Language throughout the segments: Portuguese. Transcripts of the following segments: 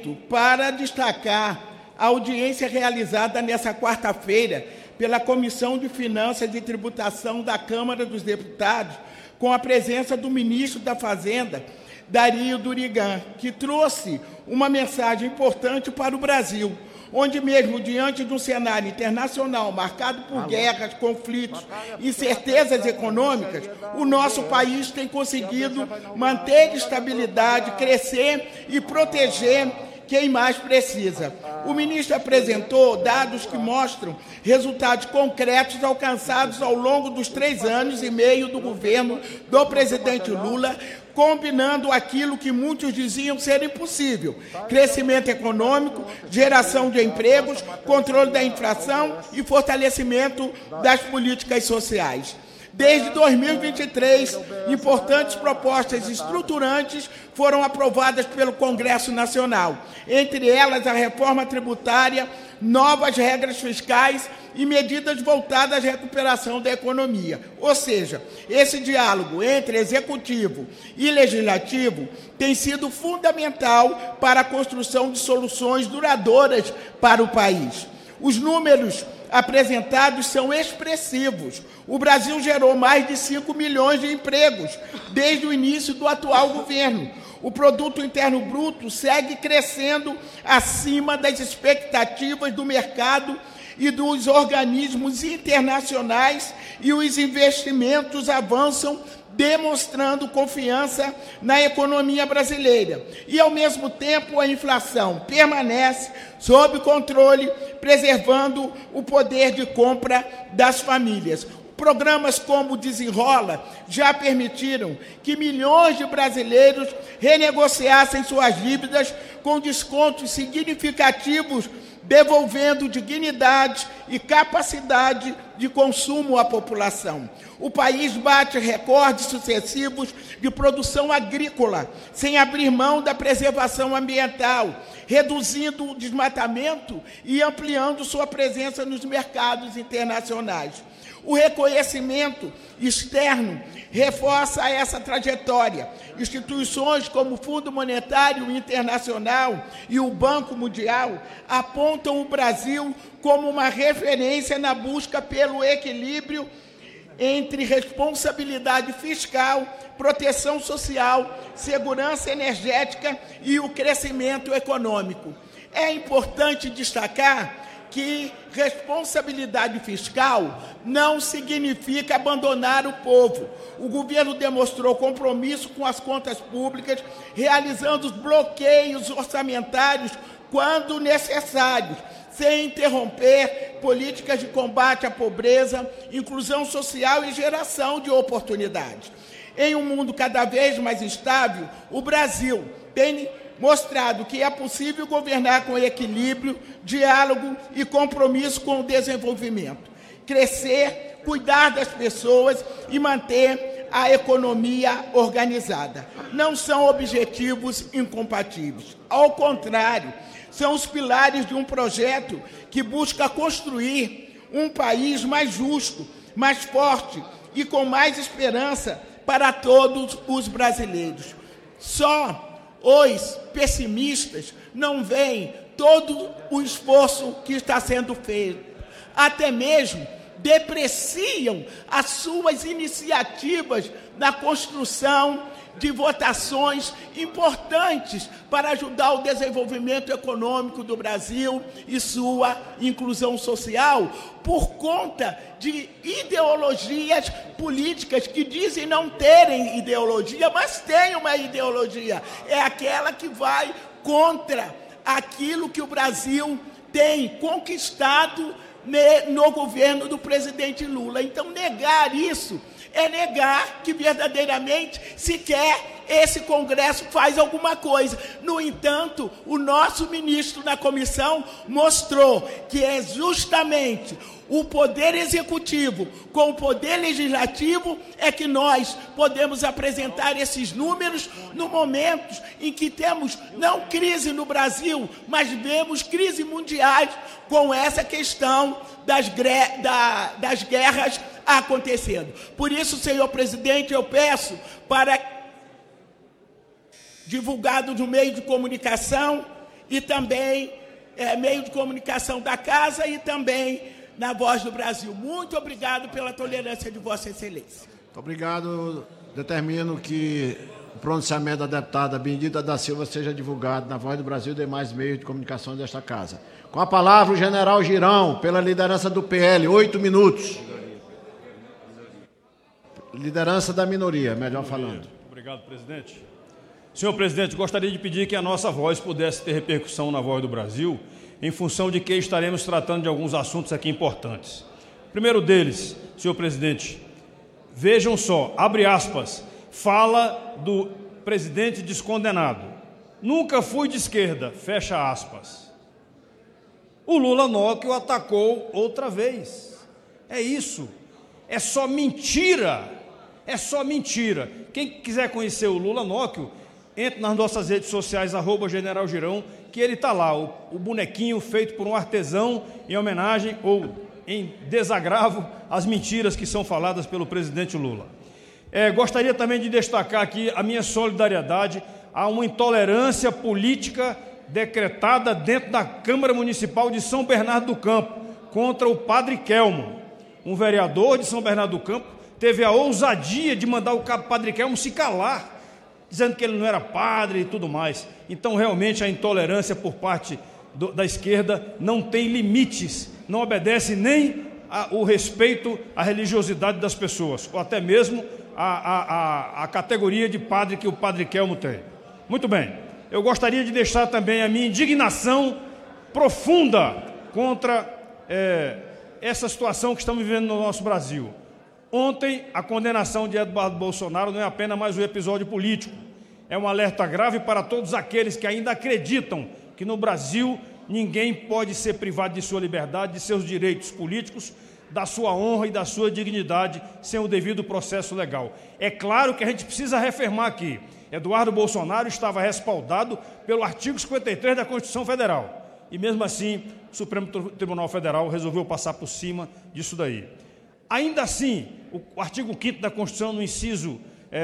momento para destacar a audiência realizada nessa quarta-feira pela Comissão de Finanças e Tributação da Câmara dos Deputados, com a presença do ministro da Fazenda, Dario Durigan, que trouxe uma mensagem importante para o Brasil, onde mesmo diante de um cenário internacional marcado por guerras, conflitos, incertezas econômicas, o nosso país tem conseguido manter estabilidade, crescer e proteger quem mais precisa. O ministro apresentou dados que mostram resultados concretos alcançados ao longo dos 3 anos e meio do governo do presidente Lula, combinando aquilo que muitos diziam ser impossível: crescimento econômico, geração de empregos, controle da inflação e fortalecimento das políticas sociais. Desde 2023, importantes propostas estruturantes foram aprovadas pelo Congresso Nacional, entre elas a reforma tributária, novas regras fiscais e medidas voltadas à recuperação da economia. Ou seja, esse diálogo entre executivo e legislativo tem sido fundamental para a construção de soluções duradouras para o país. Os números apresentados são expressivos. O Brasil gerou mais de 5 milhões de empregos desde o início do atual governo. O Produto Interno Bruto segue crescendo acima das expectativas do mercado e dos organismos internacionais, e os investimentos avançam, demonstrando confiança na economia brasileira. E, ao mesmo tempo, a inflação permanece sob controle, preservando o poder de compra das famílias. Programas como o Desenrola já permitiram que milhões de brasileiros renegociassem suas dívidas com descontos significativos, devolvendo dignidade e capacidade de consumo à população. O país bate recordes sucessivos de produção agrícola, sem abrir mão da preservação ambiental, reduzindo o desmatamento e ampliando sua presença nos mercados internacionais. O reconhecimento externo reforça essa trajetória. Instituições como o Fundo Monetário Internacional e o Banco Mundial apontam o Brasil como uma referência na busca pelo equilíbrio entre responsabilidade fiscal, proteção social, segurança energética e o crescimento econômico. É importante destacar que responsabilidade fiscal não significa abandonar o povo. O governo demonstrou compromisso com as contas públicas, realizando os bloqueios orçamentários quando necessários, sem interromper políticas de combate à pobreza, inclusão social e geração de oportunidades. Em um mundo cada vez mais instável, o Brasil tem mostrado que é possível governar com equilíbrio, diálogo e compromisso com o desenvolvimento. Crescer, cuidar das pessoas e manter a economia organizada. Não são objetivos incompatíveis. Ao contrário, são os pilares de um projeto que busca construir um país mais justo, mais forte e com mais esperança para todos os brasileiros. Só os pessimistas não veem todo o esforço que está sendo feito. Até mesmo depreciam as suas iniciativas na construção de votações importantes para ajudar o desenvolvimento econômico do Brasil e sua inclusão social, por conta de ideologias políticas que dizem não terem ideologia, mas têm uma ideologia. É aquela que vai contra aquilo que o Brasil tem conquistado no governo do presidente Lula. Então, negar isso é negar que verdadeiramente sequer esse Congresso faz alguma coisa. No entanto, o nosso ministro na comissão mostrou que é justamente o Poder Executivo com o Poder Legislativo é que nós podemos apresentar esses números no momento em que temos não crise no Brasil, mas vemos crise mundiais com essa questão das guerras acontecendo. Por isso, senhor presidente, eu peço para divulgado no meio de comunicação e também meio de comunicação da casa e também na Voz do Brasil. Muito obrigado pela tolerância de Vossa Excelência. Muito obrigado. Determino que o pronunciamento da deputada Benedita da Silva seja divulgado na Voz do Brasil e demais meios de comunicação desta casa. Com a palavra, o general Girão, pela liderança do PL, 8 minutos. Liderança da minoria, melhor falando. Obrigado, presidente. Senhor presidente, gostaria de pedir que a nossa voz pudesse ter repercussão na Voz do Brasil, em função de que estaremos tratando de alguns assuntos aqui importantes. Primeiro deles, senhor presidente, vejam só, abre aspas, fala do presidente descondenado. Nunca fui de esquerda, fecha aspas. O Lula Nóquio atacou outra vez. É isso. É só mentira. É só mentira. Quem quiser conhecer o Lula Nóquio, entre nas nossas redes sociais, @General Girão, que ele está lá, o bonequinho feito por um artesão em homenagem ou em desagravo às mentiras que são faladas pelo presidente Lula. Gostaria também de destacar aqui a minha solidariedade a uma intolerância política decretada dentro da Câmara Municipal de São Bernardo do Campo contra o padre Kelmo. Um vereador de São Bernardo do Campo teve a ousadia de mandar o padre Kelmo se calar, dizendo que ele não era padre e tudo mais. Então, realmente, a intolerância por parte da esquerda não tem limites, não obedece nem o respeito à religiosidade das pessoas, ou até mesmo a categoria de padre que o padre Kelmo tem. Muito bem. Eu gostaria de deixar também a minha indignação profunda contra essa situação que estamos vivendo no nosso Brasil. Ontem, a condenação de Eduardo Bolsonaro não é apenas mais um episódio político, é um alerta grave para todos aqueles que ainda acreditam que no Brasil ninguém pode ser privado de sua liberdade, de seus direitos políticos, da sua honra e da sua dignidade sem o devido processo legal. É claro que a gente precisa reafirmar aqui, Eduardo Bolsonaro estava respaldado pelo artigo 53 da Constituição Federal. E mesmo assim, o Supremo Tribunal Federal resolveu passar por cima disso daí. Ainda assim, o artigo 5º da Constituição, no inciso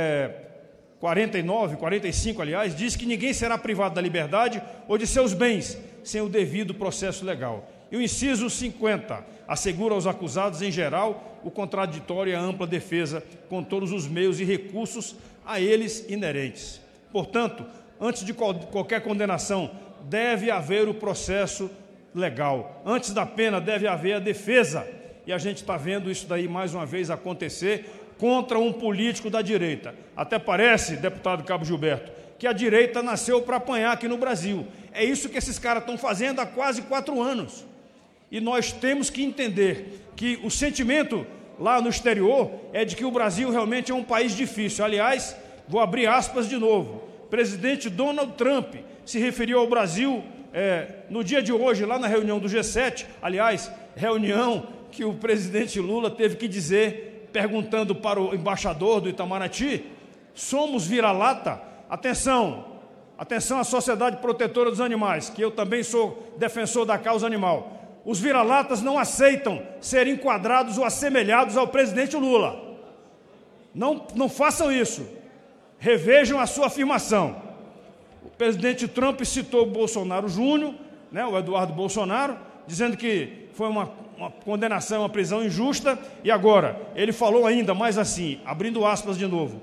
45, aliás, diz que ninguém será privado da liberdade ou de seus bens sem o devido processo legal. E o inciso 50 assegura aos acusados, em geral, o contraditório e a ampla defesa com todos os meios e recursos a eles inerentes. Portanto, antes de qualquer condenação, deve haver o processo legal. Antes da pena, deve haver a defesa. E a gente está vendo isso daí mais uma vez acontecer contra um político da direita. Até parece, deputado Cabo Gilberto, que a direita nasceu para apanhar aqui no Brasil. É isso que esses caras estão fazendo há quase 4 anos. E nós temos que entender que o sentimento lá no exterior é de que o Brasil realmente é um país difícil. Aliás, vou abrir aspas de novo. O presidente Donald Trump se referiu ao Brasil no dia de hoje, lá na reunião do G7, aliás, reunião que o presidente Lula teve que dizer, perguntando para o embaixador do Itamaraty, somos vira-lata? Atenção à Sociedade Protetora dos Animais, que eu também sou defensor da causa animal. Os vira-latas não aceitam ser enquadrados ou assemelhados ao presidente Lula. Não façam isso. Revejam a sua afirmação. O presidente Trump citou o Bolsonaro Júnior, o Eduardo Bolsonaro, dizendo que foi uma condenação, uma prisão injusta, e agora ele falou ainda mais assim, abrindo aspas de novo,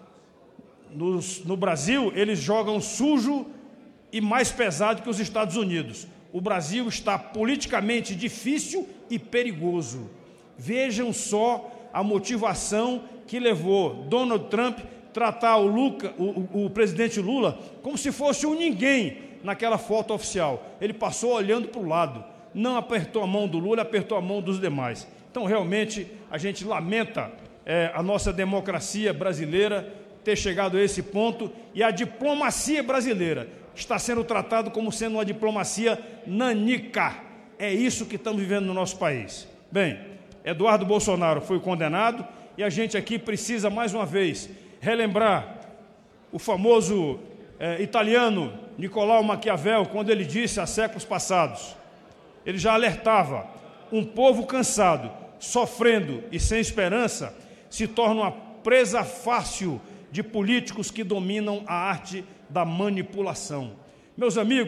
no Brasil eles jogam sujo e mais pesado que os Estados Unidos. O Brasil está politicamente difícil e perigoso. Vejam só a motivação que levou Donald Trump a tratar o presidente Lula como se fosse um ninguém naquela foto oficial. Ele passou olhando para o lado, não apertou a mão do Lula, apertou a mão dos demais. Então, realmente, a gente lamenta a nossa democracia brasileira ter chegado a esse ponto e a diplomacia brasileira está sendo tratado como sendo uma diplomacia nanica. É isso que estamos vivendo no nosso país. Bem, Eduardo Bolsonaro foi condenado e a gente aqui precisa, mais uma vez, relembrar o famoso italiano Nicolau Maquiavel, quando ele disse há séculos passados, ele já alertava, um povo cansado, sofrendo e sem esperança, se torna uma presa fácil de políticos que dominam a arte da manipulação. Meus amigos,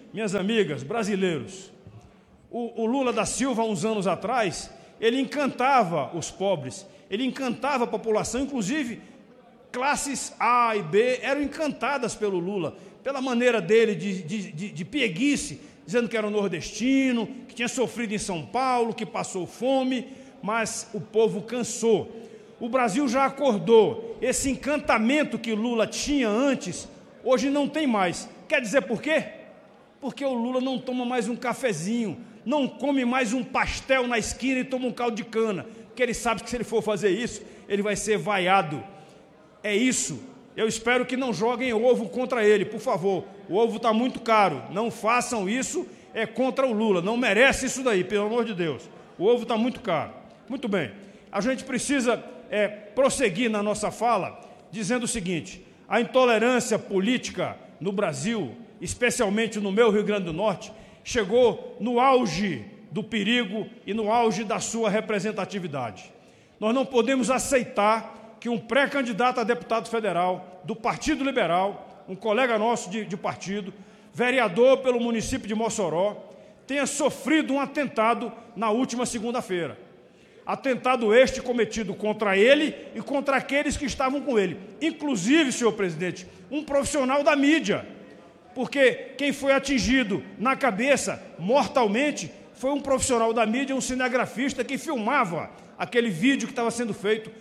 minhas amigas, brasileiros, o Lula da Silva, há uns anos atrás, ele encantava os pobres, ele encantava a população, inclusive classes A e B eram encantadas pelo Lula, pela maneira dele de pieguice, dizendo que era um nordestino, que tinha sofrido em São Paulo, que passou fome, mas o povo cansou. O Brasil já acordou. Esse encantamento que Lula tinha antes, hoje não tem mais. Quer dizer por quê? Porque o Lula não toma mais um cafezinho, não come mais um pastel na esquina e toma um caldo de cana, porque ele sabe que se ele for fazer isso, ele vai ser vaiado. É isso. Eu espero que não joguem ovo contra ele, por favor. O ovo está muito caro. Não façam isso, é contra o Lula. Não merece isso daí, pelo amor de Deus. O ovo está muito caro. Muito bem. A gente precisa prosseguir na nossa fala dizendo o seguinte: a intolerância política no Brasil, especialmente no meu Rio Grande do Norte, chegou no auge do perigo e no auge da sua representatividade. Nós não podemos aceitar que um pré-candidato a deputado federal do Partido Liberal, um colega nosso de partido, vereador pelo município de Mossoró, tenha sofrido um atentado na última segunda-feira. Atentado este cometido contra ele e contra aqueles que estavam com ele. Inclusive, senhor presidente, um profissional da mídia. Porque quem foi atingido na cabeça mortalmente foi um profissional da mídia, um cinegrafista que filmava aquele vídeo que estava sendo feito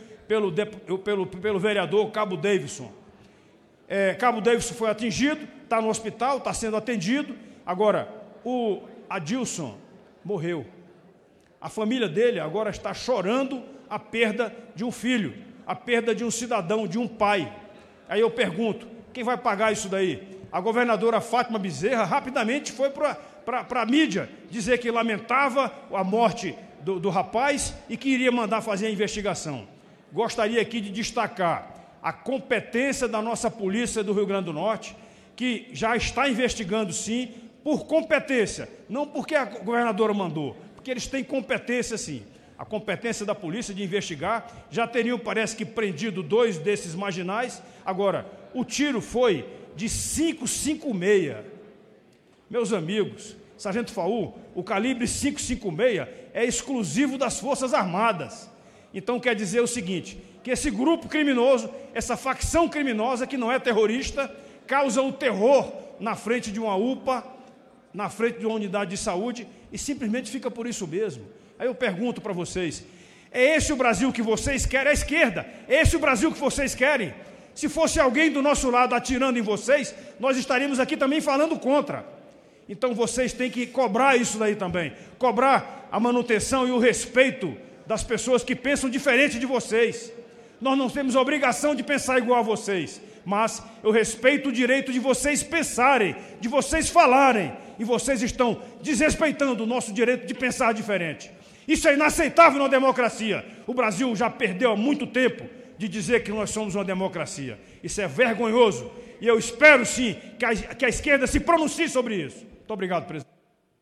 pelo vereador Cabo Davidson. Cabo Davidson foi atingido, está no hospital, está sendo atendido. Agora, o Adilson morreu. A família dele agora está chorando a perda de um filho, a perda de um cidadão, de um pai. Aí eu pergunto, quem vai pagar isso daí? A governadora Fátima Bezerra rapidamente foi para a mídia dizer que lamentava a morte do rapaz e que iria mandar fazer a investigação. Gostaria aqui de destacar a competência da nossa polícia do Rio Grande do Norte, que já está investigando, sim, por competência, não porque a governadora mandou, porque eles têm competência, sim. A competência da polícia de investigar, já teriam, parece que, prendido 2 desses marginais. Agora, o tiro foi de 5,56. Meus amigos, Sargento Faú, o calibre 5,56 é exclusivo das Forças Armadas. Então quer dizer o seguinte, que esse grupo criminoso, essa facção criminosa que não é terrorista, causa o terror na frente de uma UPA, na frente de uma unidade de saúde, e simplesmente fica por isso mesmo. Aí eu pergunto para vocês, é esse o Brasil que vocês querem? A esquerda, é esse o Brasil que vocês querem? Se fosse alguém do nosso lado atirando em vocês, nós estaríamos aqui também falando contra. Então vocês têm que cobrar isso daí também, cobrar a manutenção e o respeito das pessoas que pensam diferente de vocês. Nós não temos a obrigação de pensar igual a vocês, mas eu respeito o direito de vocês pensarem, de vocês falarem, e vocês estão desrespeitando o nosso direito de pensar diferente. Isso é inaceitável na democracia. O Brasil já perdeu há muito tempo de dizer que nós somos uma democracia. Isso é vergonhoso, e eu espero sim que a esquerda se pronuncie sobre isso. Muito obrigado, presidente.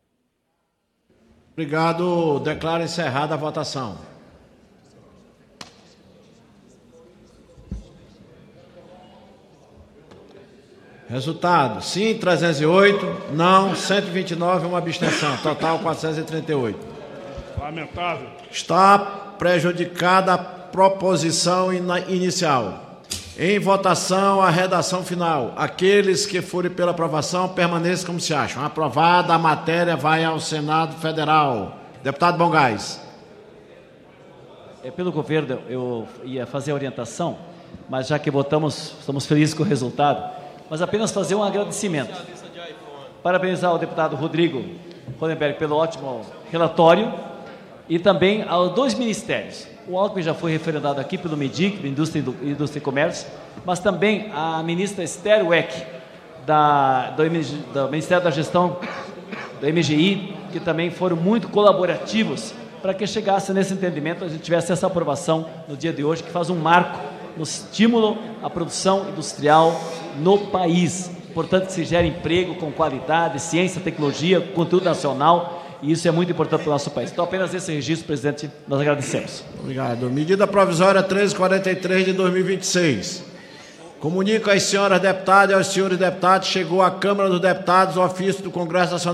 Obrigado. Declaro encerrada a votação. Resultado: sim, 308, não, 129, uma abstenção. Total, 438. Lamentável. Está prejudicada a proposição inicial. Em votação, a redação final. Aqueles que forem pela aprovação, permaneçam como se acham. Aprovada, a matéria vai ao Senado Federal. Deputado Bongás. Pelo governo, eu ia fazer a orientação, mas já que votamos, estamos felizes com o resultado, mas apenas fazer um agradecimento. Parabenizar o deputado Rodrigo Rodenberg pelo ótimo relatório e também aos 2 ministérios. O Alckmin já foi referendado aqui pelo MEDIC, do Indústria e Comércio, mas também a ministra Esther Weck, do Ministério da Gestão, do MGI, que também foram muito colaborativos para que chegasse nesse entendimento, a gente tivesse essa aprovação no dia de hoje, que faz um marco no estímulo à produção industrial no país. Importante que se gere emprego com qualidade, ciência, tecnologia, conteúdo nacional, e isso é muito importante para o nosso país. Então, apenas esse registro, presidente, nós agradecemos. Obrigado. Medida provisória 1343 de 2026. Comunico às senhoras deputadas e aos senhores deputados, chegou à Câmara dos Deputados o ofício do Congresso Nacional